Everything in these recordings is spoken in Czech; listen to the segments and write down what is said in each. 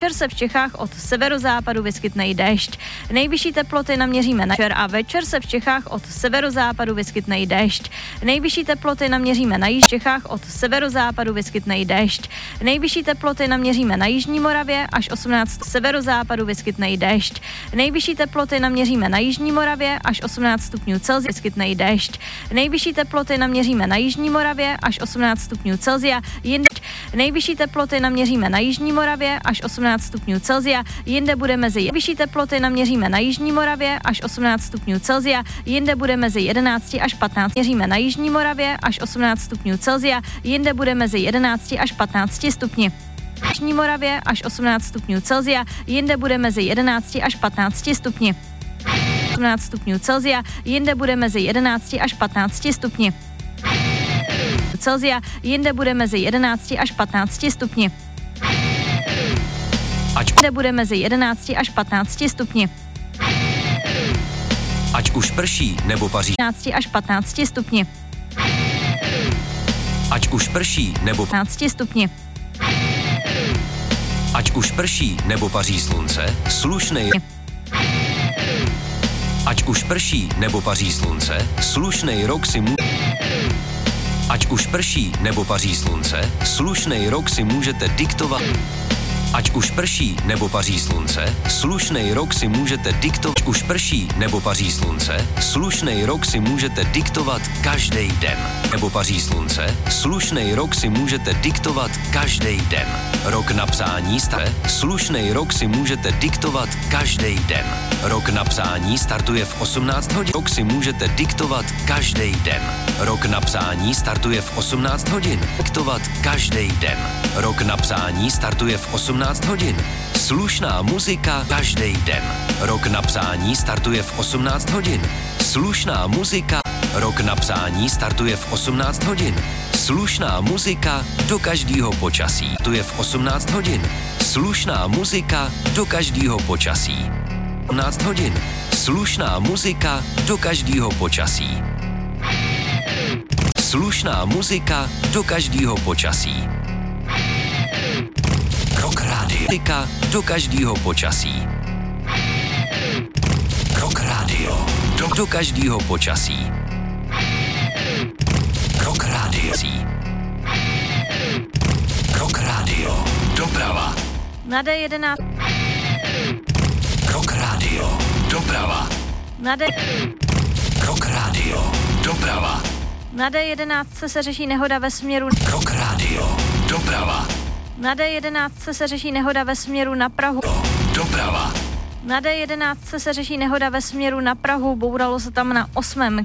večer se v Čechách od severozápadu vyskytne i déšť. Nejvyšší teploty naměříme na večer a večer se v Čechách od severozápadu vyskytne i déšť. Nejvyšší teploty naměříme na jižních Čechách od severozápadu vyskytne i déšť. Nejvyšší teploty naměříme na jižní Moravě až 18 severozápadu vyskytne i déšť. Nejvyšší teploty naměříme na jižní Moravě až 18 stupňů Celsia vyskytne i déšť. Nejvyšší teploty naměříme na jižní Moravě až 18 stupňů Celsia, jinde nejvyšší teploty naměříme na jižní Moravě až 18 stupňů Celsia, jinde bude mezi nejvyšší teploty naměříme na jižní Moravě až 18 stupňů Celsia, jinde bude mezi 11 až 15. Měříme na jižní Moravě až 18 stupňů Celsia, jinde bude mezi 11 až 15 stupni. Jižní Moravě až 18 stupňů Celsia, jinde bude mezi 11 až 15 stupni. 18 stupňů Celsia, jinde bude mezi 11 až 15 stupni. Celsia, jinde bude mezi 11 až 15 stupni. Jinde bude mezi 11 až 15 stupni. Ať už prší nebo paří. 11 až 15 stupni. Ať už prší nebo 15 stupni. Ať už prší nebo paří slunce, slušnej. Ať už prší nebo paří slunce, slušnej rok si Ať už prší nebo paří slunce, slušnej rok si můžete diktovat. Ať už prší nebo paří slunce, slušnej rok si můžete diktovat. Ať už prší nebo paří slunce, slušnej rok si můžete diktovat každý den. Nebo paří slunce, slušnej rok si můžete diktovat každý den. Rok napsání slušnej rok si můžete diktovat každý den. Rok napsání startuje v 18 hodin. Rok si můžete diktovat každý den. Rok napsání startuje v 18 hodin. Diktovat každý den. Rok napsání startuje v 18 hodin. Slušná muzika každý den. Rok napsání startuje v 18 hodin. Slušná muzika. Rok napsání startuje v 18 hodin. Slušná muzika do každého počasí. Tu je v 18 hodin. Slušná muzika do každého počasí. 18 hodin. Slušná muzika do každého počasí. Slušná muzika do každého počasí. Rock Radio. Muzika do každého počasí. Rock Radio. Do každého počasí. Rock Radio. Rock Radio. Doprava. Na D11. Rock Radio. Doprava. Na D. Rock Radio. Doprava. Na D11 se řeší nehoda ve směru. Rock Radio. Doprava. Na D11 se řeší nehoda ve směru na Prahu. Doprava. Na D11 se řeší nehoda ve směru na Prahu, bouralo se tam na 8.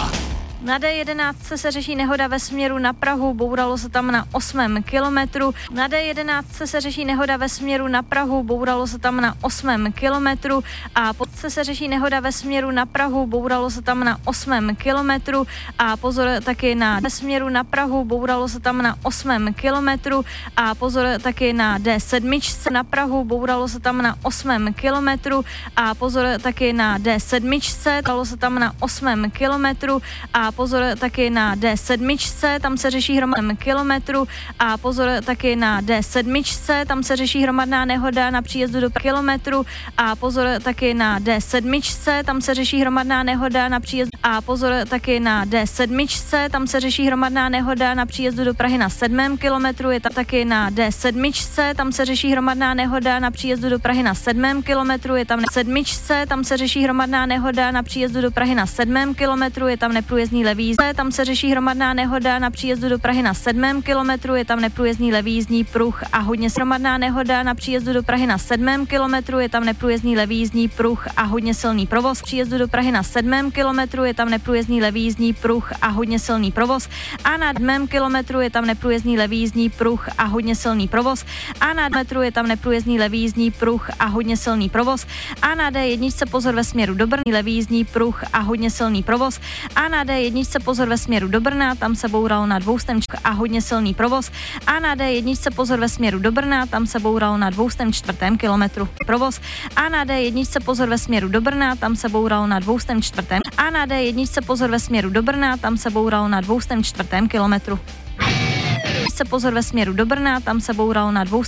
Na D11 se řeší nehoda ve směru na Prahu, bouralo se tam na 8. kilometru. Na D11 se řeší nehoda ve směru na Prahu, bouralo se tam na 8. kilometru. A pod se řeší nehoda ve směru na Prahu, bouralo se tam na 8. kilometru. A pozor taky na směru na Prahu, bouralo se tam na 8. kilometru. A pozor taky na D7 na Prahu, bouralo se tam na 8. kilometru. A pozor taky na D7, bouralo se tam na 8. kilometru. A pozor taky na D7, tam se řeší hromadná kilometru. A pozor taky na D7, tam se řeší hromadná nehoda na příjezdu do kilometru. A pozor taky na D7, tam se řeší hromadná nehoda na příjezdu. A pozor taky na D7, tam se řeší hromadná nehoda na příjezdu do Prahy na 7. kilometru. Je tam taky na D7, tam se řeší hromadná nehoda na příjezdu do Prahy na 7. kilometru. Je tam na 7, tam se řeší hromadná nehoda na příjezdu do Prahy na 7. kilometru. Je tam neprůjezdný levý jízdní, tam se řeší hromadná nehoda na příjezdu do Prahy na 7. kilometru, je tam neprůjezdný levý jízdní pruh a hodně hromadná nehoda na příjezdu do Prahy na 7. kilometru, je tam neprůjezdný levý jízdní pruh a hodně silný provoz. Příjezdu do Prahy na 7. kilometru je tam neprůjezdný levý jízdní pruh a hodně silný provoz. A na 7. kilometru je tam neprůjezdný levý jízdní pruh a hodně silný provoz. A na metru je tam neprůjezdný levý jízdní pruh a hodně silný provoz. A na D1 pozor ve směru do Brna, levý jízdní pruh a hodně silný provoz. A na D1 pozor ve směru do Brna, tam se boural na 204 a hodně silný provoz. A na D1 pozor ve směru do Brna, tam se boural na 204. kilometru provoz. A na D1 pozor ve směru do Brna, tam se boural na 204. A na D1 pozor ve směru do Brna, tam se boural na 204. kilometru. Se pozor ve směru do Brna, tam se boural na 204.